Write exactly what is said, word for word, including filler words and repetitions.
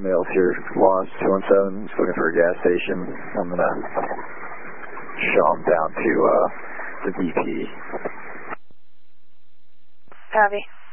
Mills here, Lost two one seven, just looking for a gas station. I'm going to show him down to uh, the D P. Copy.